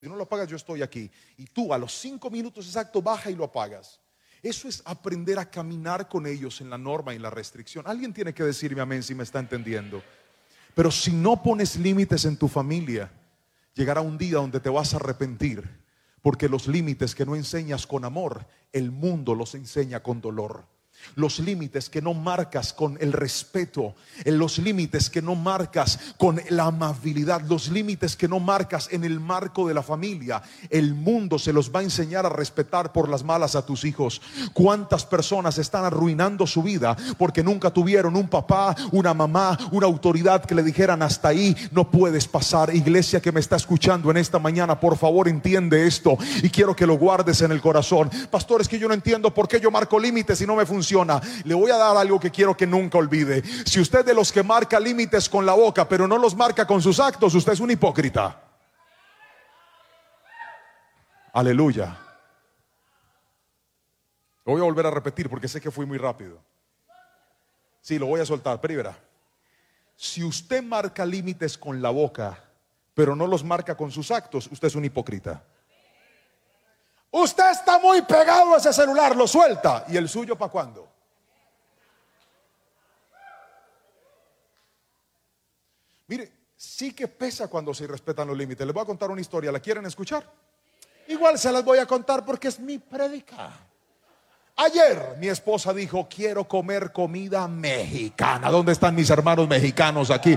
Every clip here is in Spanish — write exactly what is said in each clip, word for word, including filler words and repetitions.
Si no lo apagas, yo estoy aquí. Y tú a los cinco minutos exacto baja y lo apagas. Eso es aprender a caminar con ellos en la norma y la restricción. Alguien tiene que decirme amén si me está entendiendo. Pero si no pones límites en tu familia, llegará un día donde te vas a arrepentir, porque los límites que no enseñas con amor, el mundo los enseña con dolor. Los límites que no marcas con el respeto, en los límites que no marcas con la amabilidad, los límites que no marcas en el marco de la familia, el mundo se los va a enseñar a respetar por las malas a tus hijos. ¿Cuántas personas están arruinando su vida porque nunca tuvieron un papá, una mamá, una autoridad que le dijeran hasta ahí no puedes pasar? Iglesia que me está escuchando en esta mañana, por favor entiende esto y quiero que lo guardes en el corazón. Pastor, es que yo no entiendo por qué yo marco límites y no me funciona. Le voy a dar algo que quiero que nunca olvide. Si usted de los que marca límites con la boca pero no los marca con sus actos, usted es un hipócrita. Aleluya. Lo voy a volver a repetir porque sé que fui muy rápido. Sí, lo voy a soltar, pero verá. Si usted marca límites con la boca pero no los marca con sus actos, usted es un hipócrita. Usted está muy pegado a ese celular, lo suelta. ¿Y el suyo para cuándo? Mire, sí que pesa cuando se respetan los límites. Les voy a contar una historia, ¿la quieren escuchar? Igual se las voy a contar porque es mi prédica. Ayer mi esposa dijo, quiero comer comida mexicana. ¿Dónde están mis hermanos mexicanos aquí?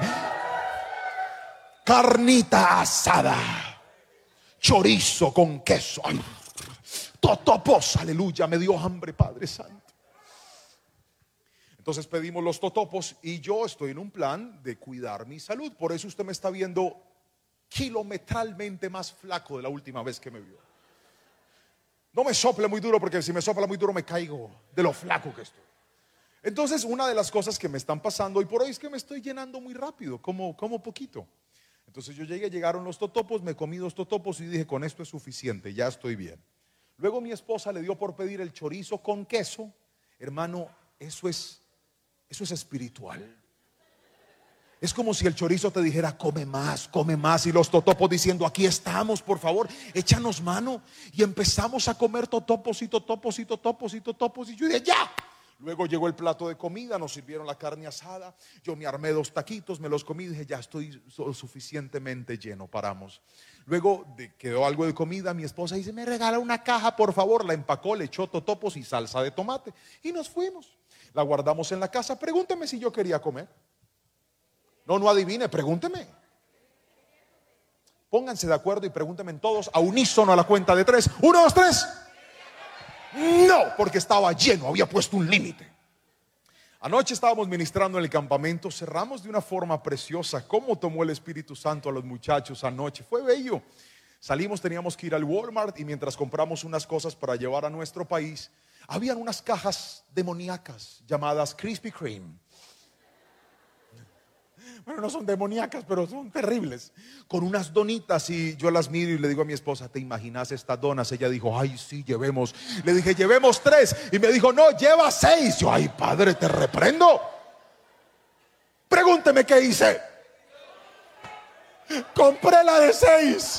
Carnita asada, chorizo con queso. Ay, totopos, aleluya, me dio hambre, Padre Santo. Entonces pedimos los totopos y yo estoy en un plan de cuidar mi salud. Por eso usted me está viendo kilometralmente más flaco de la última vez que me vio. No me sople muy duro porque si me sopla muy duro me caigo de lo flaco que estoy. Entonces una de las cosas que me están pasando hoy por hoy es que me estoy llenando muy rápido, como, como poquito. Entonces yo llegué, llegaron los totopos, me comí dos totopos y dije, con esto es suficiente, ya estoy bien. Luego mi esposa le dio por pedir el chorizo con queso. Hermano, eso es, eso es espiritual. Es como si el chorizo te dijera, come más, come más. Y los totopos diciendo, aquí estamos, por favor, échanos mano. Y empezamos a comer totopos y totopos y totopos y totopos. Y yo dije, ya. Luego llegó el plato de comida, nos sirvieron la carne asada. Yo me armé dos taquitos, me los comí y dije, ya estoy suficientemente lleno, paramos. Luego de, quedó algo de comida, mi esposa dice, me regala una caja, por favor. La empacó, le echó totopos y salsa de tomate y nos fuimos. La guardamos en la casa. Pregúnteme si yo quería comer. No, no adivine, pregúnteme. Pónganse de acuerdo y pregúntenme todos a unísono a la cuenta de tres. Uno, dos, tres. No, porque estaba lleno, había puesto un límite. Anoche estábamos ministrando en el campamento, cerramos de una forma preciosa. Cómo tomó el Espíritu Santo a los muchachos anoche, fue bello. Salimos, teníamos que ir al Walmart y mientras compramos unas cosas para llevar a nuestro país, habían unas cajas demoníacas llamadas Krispy Kreme. Bueno, no son demoníacas, pero son terribles. Con unas donitas y yo las miro y le digo a mi esposa, ¿te imaginas estas donas? Ella dijo, ay, sí, llevemos. Le dije, llevemos tres. Y me dijo, no, lleva seis. Yo, ay, padre, te reprendo. Pregúnteme qué hice. Compré la de seis.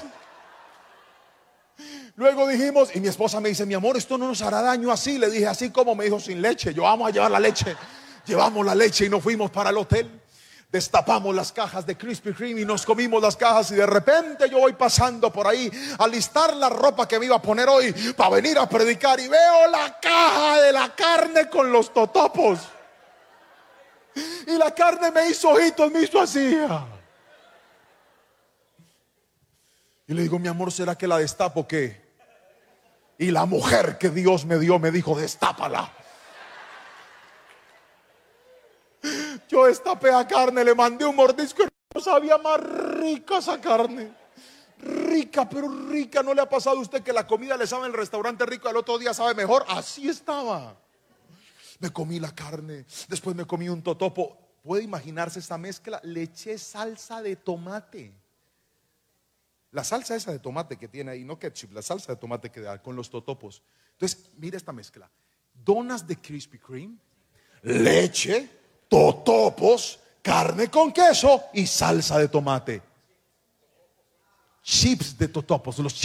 Luego dijimos, y mi esposa me dice, mi amor, esto no nos hará daño así. Le dije, así como, me dijo, sin leche. Yo, vamos a llevar la leche. Llevamos la leche y nos fuimos para el hotel. Destapamos las cajas de Krispy Kreme y nos comimos las cajas. Y de repente yo voy pasando por ahí a listar la ropa que me iba a poner hoy para venir a predicar. Y veo la caja de la carne con los totopos. Y la carne me hizo ojitos, me hizo así. Y le digo, mi amor, ¿será que la destapo o qué? Y la mujer que Dios me dio me dijo, destápala. Yo destapé a carne, le mandé un mordisco y no sabía más rica esa carne. Rica, pero rica. ¿No le ha pasado a usted que la comida le sabe en el restaurante rico y al otro día sabe mejor? Así estaba. Me comí la carne, después me comí un totopo. ¿Puede imaginarse esa mezcla? Le eché salsa de tomate. La salsa esa de tomate que tiene ahí, no ketchup, la salsa de tomate que da con los totopos. Entonces, mira esta mezcla. Donas de Krispy Kreme, leche, totopos, carne con queso y salsa de tomate. chips de totopos, los